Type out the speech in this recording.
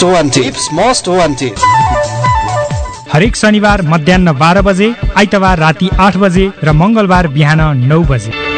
Most wanted हरेक शनिबार मध्याह्न 12 बजे, आइतबार राति 8 बजे र मङ्गलबार बिहान 9 बजे।